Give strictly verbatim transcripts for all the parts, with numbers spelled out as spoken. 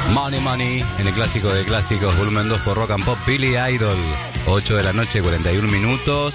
Money Money, en el clásico de clásicos, volumen dos por Rock and Pop, Billy Idol, ocho de la noche, cuarenta y uno minutos.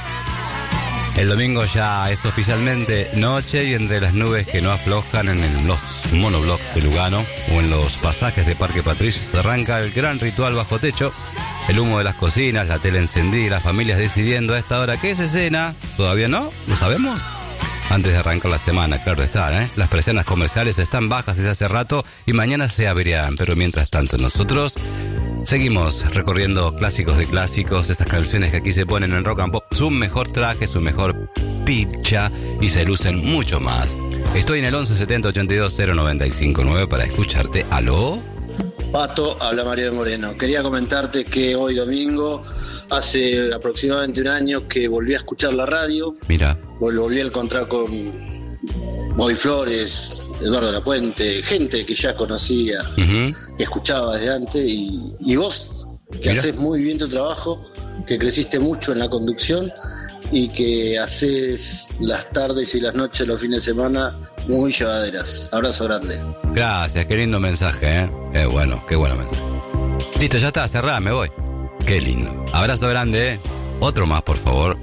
El domingo ya es oficialmente noche y entre las nubes que no aflojan en el- los monoblocks de Lugano o en los pasajes de Parque Patricio se arranca el gran ritual bajo techo. El humo de las cocinas, la tele encendida y las familias decidiendo a esta hora qué se cena. ¿Todavía no? ¿Lo sabemos? Antes de arrancar la semana, claro está, ¿eh? Las persianas comerciales están bajas desde hace rato y mañana se abrirán, pero mientras tanto nosotros seguimos recorriendo clásicos de clásicos, estas canciones que aquí se ponen en Rock and Pop, su mejor traje, su mejor picha y se lucen mucho más. Estoy en el once setenta ochenta y dos cero noventa y cinco nueve para escucharte. ¿Aló? Pato, habla María de Moreno. Quería comentarte que hoy domingo, hace aproximadamente un año que volví a escuchar la radio. Mira. Vol- Volví a encontrar con Bobby Flores, Eduardo La Puente, gente que ya conocía, Uh-huh. que escuchaba desde antes. Y, y vos, que Mira. haces muy bien tu trabajo, que creciste mucho en la conducción y que haces las tardes y las noches, los fines de semana, muy llevaderas. Abrazo grande. Gracias, qué lindo mensaje, ¿eh? Qué bueno, qué bueno mensaje. Listo, ya está, cerrá, me voy. Qué lindo. Abrazo grande, ¿eh? Otro más, por favor.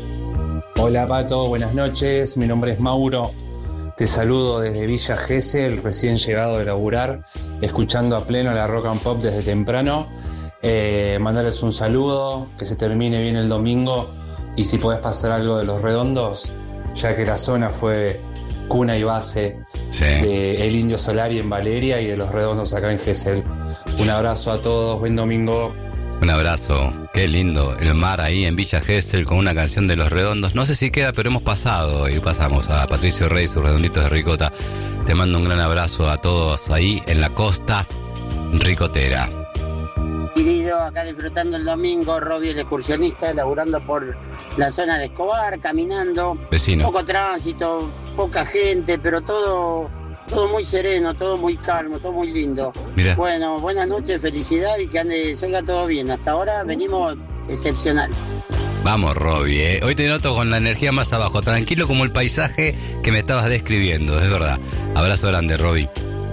Hola Pato, buenas noches, mi nombre es Mauro, te saludo desde Villa Gesell, recién llegado de laburar, escuchando a pleno la Rock and Pop desde temprano, eh, mandarles un saludo, que se termine bien el domingo y si podés pasar algo de Los Redondos, ya que la zona fue cuna y base Sí. de El Indio Solari en Valeria y de Los Redondos acá en Gesell. Un abrazo a todos, buen domingo. Un abrazo, qué lindo, el mar ahí en Villa Gesell con una canción de Los Redondos. No sé si queda, pero hemos pasado y pasamos a Patricio Rey, sus redonditos de ricota. Te mando un gran abrazo a todos ahí en la costa ricotera. Querido, acá disfrutando el domingo, Robbie el excursionista, laburando por la zona de Escobar, caminando. Vecino. Poco tránsito, poca gente, pero todo, todo muy sereno, todo muy calmo, todo muy lindo. Mirá. Bueno, buenas noches, felicidad y que ande, salga todo bien. Hasta ahora venimos excepcional. Vamos, Robbie, ¿eh? Hoy te noto con la energía más abajo, tranquilo como el paisaje que me estabas describiendo, es verdad. Abrazo grande, Robbie.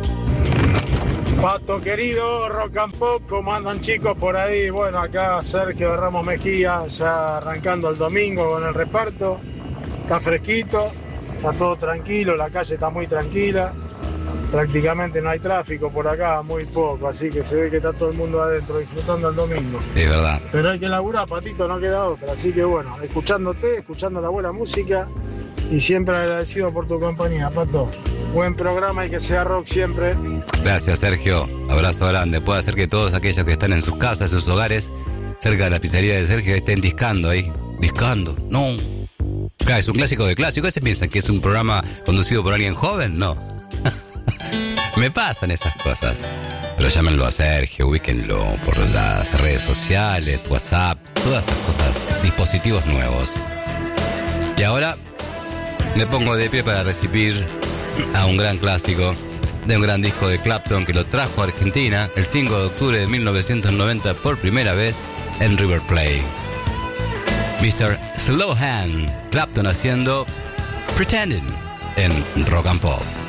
Pato querido, Rock and Pop, ¿cómo andan chicos por ahí? Bueno, acá Sergio Ramos Mejía, ya arrancando el domingo con el reparto. Está fresquito, está todo tranquilo, la calle está muy tranquila. Prácticamente no hay tráfico por acá, muy poco, así que se ve que está todo el mundo adentro disfrutando el domingo. Es verdad. Pero hay que laburar, Patito, no queda otra. Así que bueno, escuchándote, escuchando la buena música y siempre agradecido por tu compañía, Pato. Buen programa y que sea rock siempre. Gracias, Sergio. Abrazo grande. Puede ser que todos aquellos que están en sus casas, en sus hogares, cerca de la pizzería de Sergio, estén discando ahí. Discando. No. Claro, es un clásico de clásicos. ¿Ustedes piensan que es un programa conducido por alguien joven? No. Me pasan esas cosas. Pero llámenlo a Sergio, ubíquenlo por las redes sociales, WhatsApp, todas esas cosas, dispositivos nuevos. Y ahora me pongo de pie para recibir a un gran clásico de un gran disco de Clapton que lo trajo a Argentina el cinco de octubre de mil novecientos noventa por primera vez en River Plate. mister Slowhand, Clapton haciendo Pretending en Rock and Pop.